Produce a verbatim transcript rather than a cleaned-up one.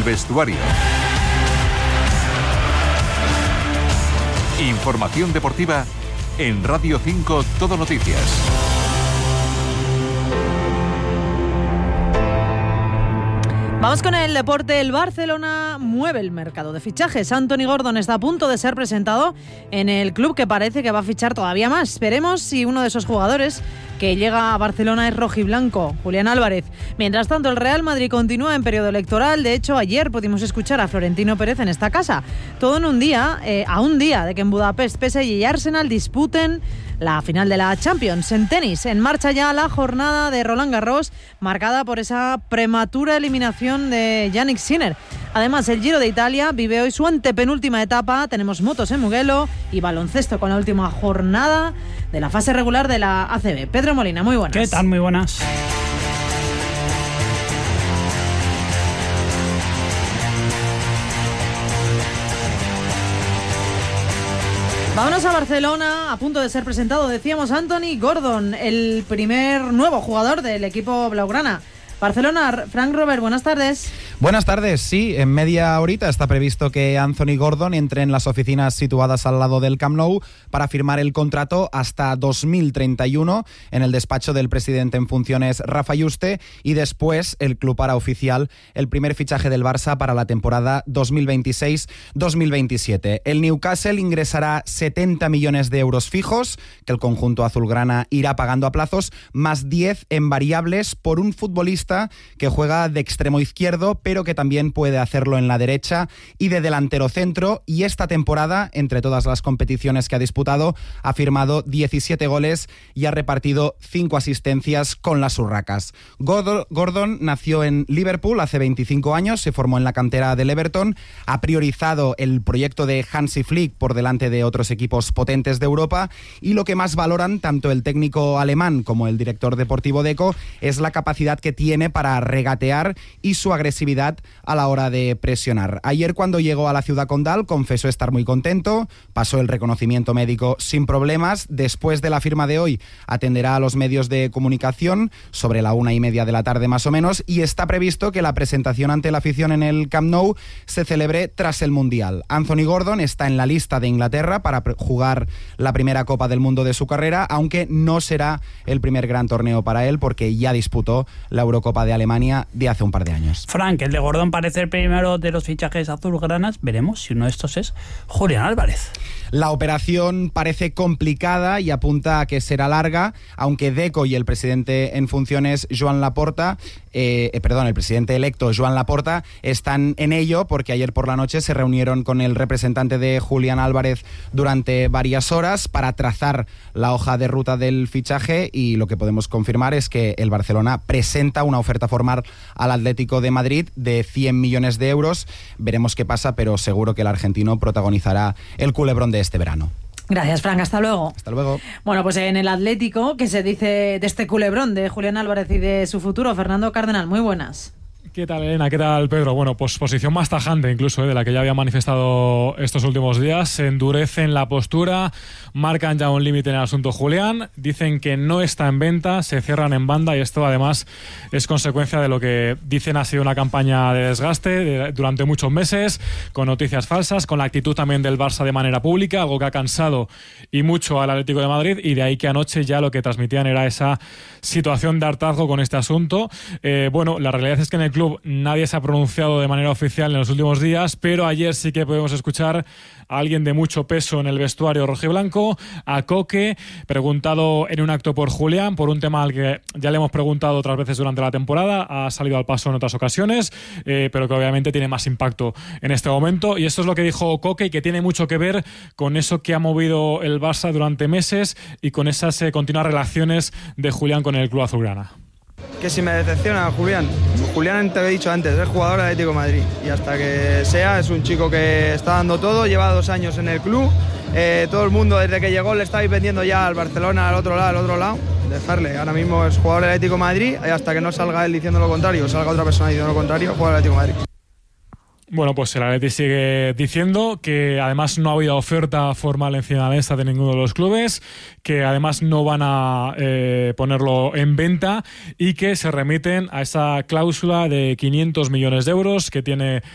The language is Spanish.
vestuario. Información deportiva en Radio cinco Todo Noticias. Vamos con el deporte. El Barcelona mueve el mercado de fichajes. Anthony Gordon está a punto de ser presentado en el club que parece que va a fichar todavía más. Veremos si uno de esos jugadores que llega a Barcelona es rojiblanco, Julián Álvarez. Mientras tanto, el Real Madrid continúa en periodo electoral. De hecho, ayer pudimos escuchar a Florentino Pérez en esta casa. Todo en un día, eh, a un día de que en Budapest P S G y Arsenal disputen la final de la Champions. En tenis, en marcha ya la jornada de Roland Garros, marcada por esa prematura eliminación de Jannik Sinner. Además, el Giro de Italia vive hoy su antepenúltima etapa. Tenemos motos en Mugello y baloncesto con la última jornada de la fase regular de la A C B. Pedro Molina, muy buenas. ¿Qué tal? Muy buenas. Vámonos a Barcelona, a punto de ser presentado, decíamos, Anthony Gordon, el primer nuevo jugador del equipo blaugrana. Barcelona, Frank Robert, buenas tardes. Buenas tardes, sí, en media horita está previsto que Anthony Gordon entre en las oficinas situadas al lado del Camp Nou para firmar el contrato hasta dos mil treinta y uno en el despacho del presidente en funciones Rafa Yuste, y después el club hará oficial el primer fichaje del Barça para la temporada dos mil veintiséis dos mil veintisiete. El Newcastle ingresará setenta millones de euros fijos que el conjunto azulgrana irá pagando a plazos, más diez en variables por un futbolista que juega de extremo izquierdo, pero que también puede hacerlo en la derecha y de delantero centro, y esta temporada, entre todas las competiciones que ha disputado, ha firmado diecisiete goles y ha repartido cinco asistencias con las urracas. Gordon nació en Liverpool hace veinticinco años, se formó en la cantera del Everton, ha priorizado el proyecto de Hansi Flick por delante de otros equipos potentes de Europa, y lo que más valoran tanto el técnico alemán como el director deportivo Deco es la capacidad que tiene para regatear y su agresividad a la hora de presionar. Ayer, cuando llegó a la ciudad condal, confesó estar muy contento, pasó el reconocimiento médico sin problemas. Después de la firma de hoy atenderá a los medios de comunicación sobre la una y media de la tarde más o menos, y está previsto que la presentación ante la afición en el Camp Nou se celebre tras el Mundial. Anthony Gordon está en la lista de Inglaterra para jugar la primera Copa del Mundo de su carrera, aunque no será el primer gran torneo para él porque ya disputó la Eurocopa de Alemania de hace un par de años. Frank, el de Gordon parece el primero de los fichajes azulgranas. Veremos si uno de estos es Julián Álvarez. La operación parece complicada y apunta a que será larga, aunque Deco y el presidente en funciones, Joan Laporta, eh, eh, perdón, el presidente electo, Joan Laporta, están en ello, porque ayer por la noche se reunieron con el representante de Julián Álvarez durante varias horas para trazar la hoja de ruta del fichaje, y lo que podemos confirmar es que el Barcelona presenta una oferta formal al Atlético de Madrid de cien millones de euros. Veremos qué pasa, pero seguro que el argentino protagonizará el culebrón de este verano. Gracias, Frank. Hasta luego. Hasta luego. Bueno, pues en el Atlético, ¿qué se dice de este culebrón de Julián Álvarez y de su futuro? Fernando Cardenal, muy buenas. ¿Qué tal, Elena? ¿Qué tal, Pedro? Bueno, pues posición más tajante incluso, ¿eh? de la que ya había manifestado estos últimos días. Se endurecen la postura, marcan ya un límite en el asunto Julián, dicen que no está en venta, se cierran en banda, y esto además es consecuencia de lo que dicen ha sido una campaña de desgaste de, durante muchos meses, con noticias falsas, con la actitud también del Barça de manera pública, algo que ha cansado y mucho al Atlético de Madrid, y de ahí que anoche ya lo que transmitían era esa situación de hartazgo con este asunto. Eh, bueno, la realidad es que en el club nadie se ha pronunciado de manera oficial en los últimos días, pero ayer sí que podemos escuchar a alguien de mucho peso en el vestuario rojiblanco, a Coque, preguntado en un acto por Julián, por un tema al que ya le hemos preguntado otras veces durante la temporada, ha salido al paso en otras ocasiones, eh, pero que obviamente tiene más impacto en este momento, y esto es lo que dijo Coque, y que tiene mucho que ver con eso que ha movido el Barça durante meses y con esas eh, continuas relaciones de Julián con el club azulgrana. Que si me decepciona Julián, Julián te he dicho antes, es jugador del Atlético de Madrid, y hasta que sea es un chico que está dando todo, lleva dos años en el club, eh, todo el mundo desde que llegó le estáis vendiendo ya al Barcelona, al otro lado, al otro lado, dejarle, ahora mismo es jugador del Atlético de Madrid, y hasta que no salga él diciendo lo contrario, salga otra persona diciendo lo contrario, jugador del Atlético de Madrid. Bueno, pues el Atleti sigue diciendo que además no ha habido oferta formal encima de la mesa de ninguno de los clubes, que además no van a eh, ponerlo en venta, y que se remiten a esa cláusula de quinientos millones de euros que tiene